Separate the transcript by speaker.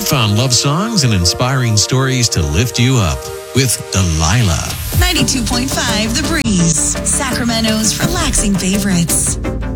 Speaker 1: found love songs and inspiring stories to lift you up with Delilah.
Speaker 2: 92.5 The Breeze, Sacramento's relaxing favorites.